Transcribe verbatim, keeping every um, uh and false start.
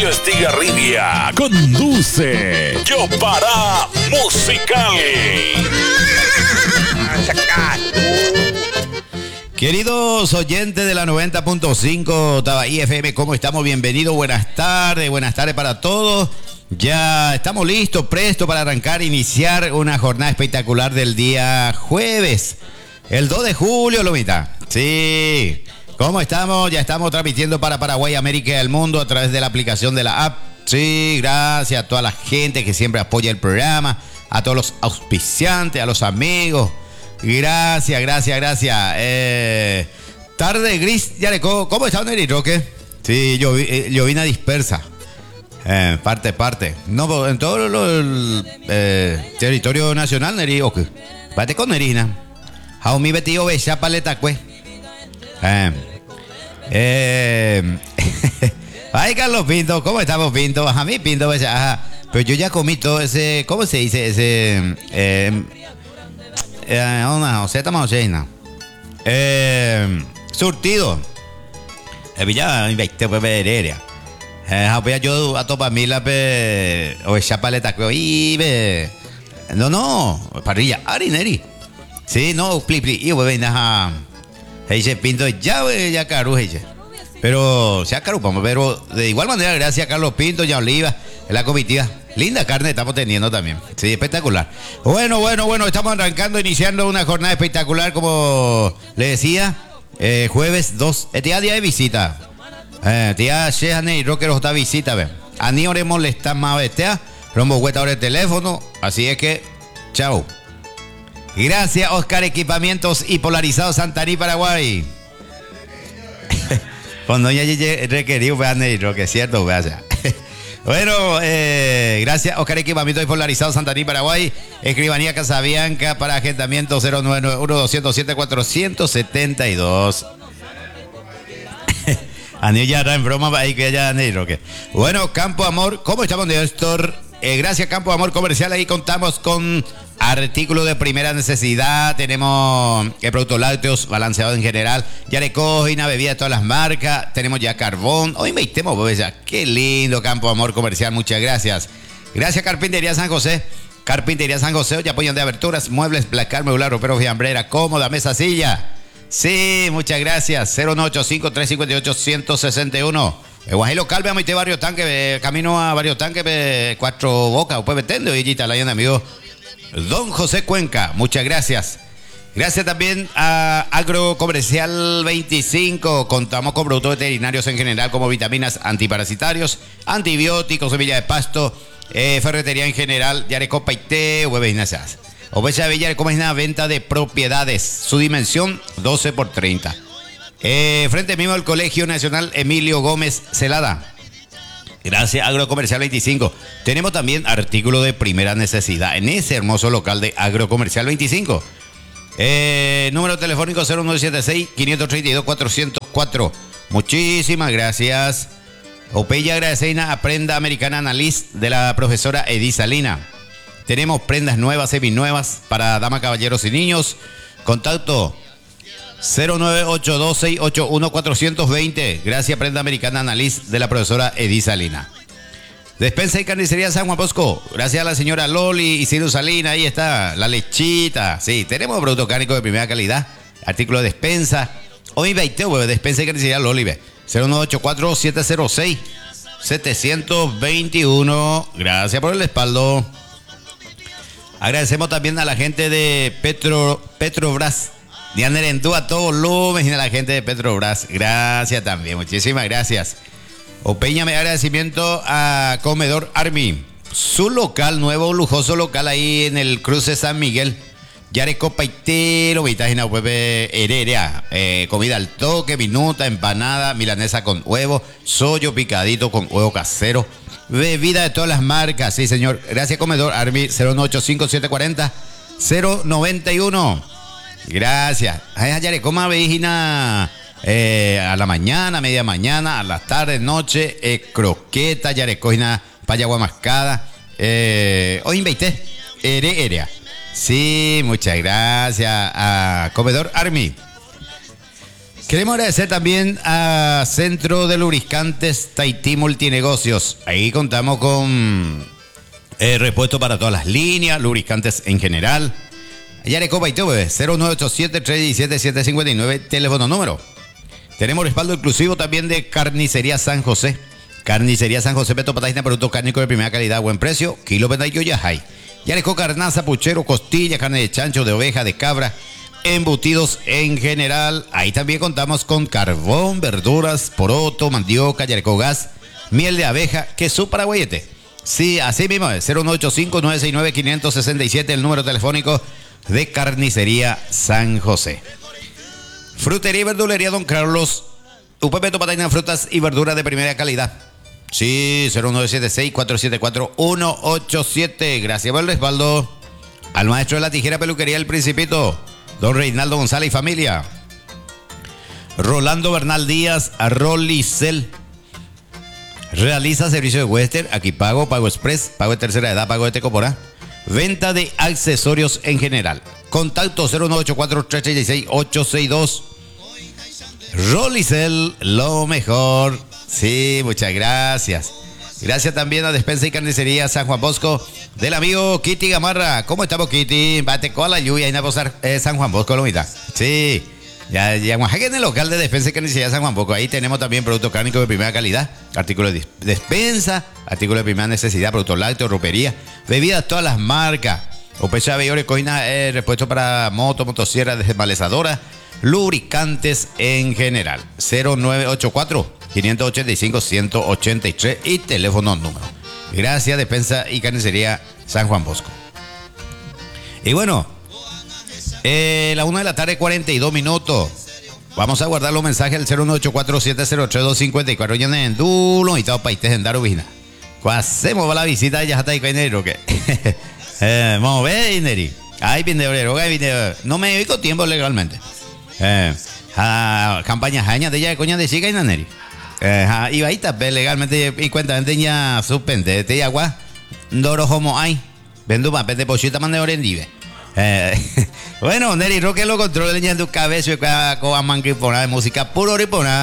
Julio Estigarribia conduce Yo Para Musical. Queridos oyentes de la noventa punto cinco Tabaí F M, ¿cómo estamos? Bienvenidos, buenas tardes, buenas tardes para todos. Ya estamos listos, prestos para arrancar, iniciar una jornada espectacular del día jueves, el dos de julio, Lomita. Sí, ¿cómo estamos? Ya estamos transmitiendo para Paraguay, América y el mundo a través de la aplicación de la app. Sí, gracias a toda la gente que siempre apoya el programa, a todos los auspiciantes, a los amigos. Gracias, gracias, gracias. Eh, tarde gris, Yareco. ¿Cómo está, Neri Roque? Sí, llovi, eh, llovina dispersa. Eh, parte, parte. No, en todo lo, el eh, territorio nacional, Neri, ok. Bate con Nerina. Jaumi Betío Becha Paleta, pues. Eh, eh, Ay, Carlos Pinto, ¿cómo estamos, Pinto? A mí, Pinto, ajá. Pero yo ya comí todo ese, ¿cómo se dice? Ese, eh, eh, una, o sea, estamos llena. Eh, surtido. Eh, ya, invité, pues, vereria. Eh, voy a yo a topar mí la pe, o esa paleta, que y be. No, no, parrilla, arineri. Sí, no, pli, pli, y voy a venir a. Ese Pinto, ya, ya, caro, ese. Pero, sea caro, pero de igual manera, gracias a Carlos Pinto, ya Oliva, en la comitiva. Linda carne estamos teniendo también. Sí, espectacular. Bueno, bueno, bueno, estamos arrancando, iniciando una jornada espectacular, como le decía, eh, jueves dos, este día, día de visita. Eh, tía Shehane y Rocker está visita, ve. A ni ore molestar más bestea, rombo hueta ahora el teléfono, así es que, chao. Gracias, Oscar Equipamientos y Polarizados Santarí, Paraguay. Cuando ya requerido, vean y Rocker, es cierto, vea. Bueno, eh, gracias, Oscar Equipamiento y Polarizado Santarí, Paraguay. Escribanía Casabianca para agendamiento cero nueve nueve uno dos cero siete cuatro siete dos. Anillo ya está en broma, ahí que ya Anillo. Bueno, Campo Amor, ¿cómo estamos, Néstor? Eh, gracias, Campo Amor Comercial. Ahí contamos con artículos de primera necesidad. Tenemos el producto lácteos balanceado en general. Ya le cogina, bebida de todas las marcas. Tenemos ya carbón. Hoy me invitemos, pues ya. Qué lindo, Campo Amor Comercial. Muchas gracias. Gracias, Carpintería San José. Carpintería San José. Ya apoyan de aberturas, muebles, placar, medular, ropero, fiambrera, cómoda, mesa, silla. Sí, muchas gracias. cero nueve ocho cinco tres cinco ocho uno cero seis uno. El Guajay local, veamos este Barrio Tanque, eh, camino a Barrio Tanque, eh, Cuatro Bocas, pues vetendo, y allí está la amigo Don José Cuenca, muchas gracias. Gracias también a Agrocomercial veinticinco, contamos con productos veterinarios en general como vitaminas, antiparasitarios, antibióticos, semilla de pasto, eh, ferretería en general, Yarecopa y té, hueves. Oveja de Villa de Comesna, venta de propiedades, su dimensión doce por treinta. Eh, frente mismo al Colegio Nacional Emilio Gómez Celada. Gracias, Agrocomercial veinticinco. Tenemos también artículos de primera necesidad en ese hermoso local de Agrocomercial veinticinco. Eh, número telefónico cero nueve siete seis, cinco tres dos, cuatro cero cuatro. Muchísimas gracias. Opeya agradecena a Prenda Americana Analyst de la profesora Edith Salina. Tenemos prendas nuevas, seminuevas para damas, caballeros y niños. Contacto cero nueve ocho dos seis ocho uno cuatro dos cero. Gracias, Prenda Americana Analyst de la profesora Edith Salina. Despensa y carnicería San Juan Bosco. Gracias a la señora Loli y Ciro Salina. Ahí está, la lechita. Sí, tenemos productos cárnicos de primera calidad. Artículo de despensa. Hoy veinte, despensa y carnicería Loli. cero nueve ocho cuatro siete cero seis siete dos uno. Gracias por el respaldo. Agradecemos también a la gente de Petro, Petrobras, de Anerendú, a todo volumen, y a la gente de Petrobras. Gracias también, muchísimas gracias. Opeñame agradecimiento a Comedor Army, su local, nuevo, lujoso local ahí en el cruce San Miguel. Yarecopa y té, página web Heredia, eh, comida al toque, minuta, empanada, milanesa con huevo, sollo picadito con huevo casero. Bebida de todas las marcas, sí señor. Gracias, Comedor Army, cero nueve ocho cinco siete cuatro cero cero nueve uno. Gracias. Ay, Yarecoma, vejina, eh, a la mañana, media mañana, a la tarde, noche, eh, croqueta, Yarecojina, payagua mascada. Eh, hoy invité, Heredia. Sí, muchas gracias a Comedor Army. Queremos agradecer también a Centro de Lubricantes Tahití Multinegocios. Ahí contamos con eh, repuesto para todas las líneas, lubricantes en general. Yarecopa y Tove, cero nueve ocho siete, tres uno siete, siete cinco nueve, teléfono número. Tenemos respaldo exclusivo también de Carnicería San José. Carnicería San José, Beto Patajina, producto cárnico de primera calidad, buen precio. Kilo Petayo Yajay. Yareco, carnaza, puchero, costilla, carne de chancho, de oveja, de cabra, embutidos en general. Ahí también contamos con carbón, verduras, poroto, mandioca, Yareco gas, miel de abeja, queso paraguayete. Sí, así mismo es, cero nueve ocho cinco, nueve seis nueve, cinco seis siete, el número telefónico de Carnicería San José. Frutería y verdulería Don Carlos, Upepeto Pataina, frutas y verduras de primera calidad. Sí, cero nueve siete seis, cuatro siete cuatro, uno ocho siete. Gracias por el respaldo al maestro de la tijera peluquería El Principito, don Reinaldo González y familia. Rolando Bernal Díaz, Rolicel. Realiza servicio de Western, aquí pago, pago express, pago de tercera edad, pago de Tecoporá. Venta de accesorios en general. Contacto cero nueve ocho cuatro, tres seis seis, ocho seis dos. Rolicel, lo mejor. Sí, muchas gracias. Gracias también a Despensa y Carnicería San Juan Bosco del amigo Kitty Gamarra. ¿Cómo estamos, Kitty? Bate con la lluvia y a posar eh, San Juan Bosco, lo mitad. Sí. Ya, ya, en el local de Despensa y Carnicería San Juan Bosco. Ahí tenemos también productos cárnicos de primera calidad, artículos de despensa, artículos de primera necesidad, productos lácteos, ropería, bebidas, todas las marcas. Opecha Bellores, coina, eh, repuesto para moto, motosierra, desmalezadora, lubricantes en general. cero nueve ocho cuatro, cinco ocho cinco, uno ocho tres y teléfono número. Gracias, Despensa y Carnicería San Juan Bosco. Y bueno, eh, la una de la tarde, cuarenta y dos minutos. Vamos a guardar los mensajes al cero nueve ocho cuatro, siete cero tres, dos cinco cuatro. Ya en Dulo y todo países en Darubina. Hacemos la visita ya hasta ahí con enero, ¿qué? Eh, vamos a ver, Ineri. Ay, vendedor, no me dedico tiempo legalmente. Eh, a campañas años de ya de coña de chica y naneri. Eh, y ahí está legalmente y cuenta ya suspende te agua doro homo hay vendo papel de pochita mande orendive. Eh, bueno, Neri Roque lo controla en tu cabeza y con manquipona de música puro ripona.